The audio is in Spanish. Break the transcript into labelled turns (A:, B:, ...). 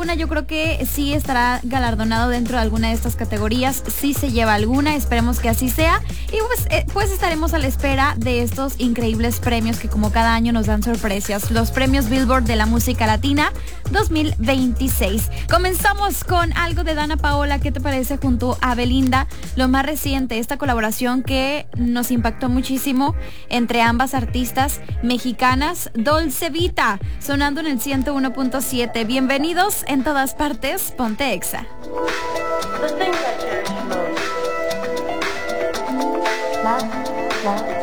A: Luna yo creo que sí estará galardonado dentro de alguna de estas categorías, sí se lleva alguna, esperemos que así sea. Y pues estaremos a la espera de estos increíbles premios que como cada año nos dan sorpresas. Los premios Billboard de la música latina 2026. Comenzamos con algo de Dana Paola, ¿qué te parece? Junto a Belinda, lo más reciente, esta colaboración que nos impactó muchísimo entre ambas artistas mexicanas, Dolce Vita, sonando en el 101.7. Bienvenidos en todas partes, ponte Exa. The things I cherish most. Love, love.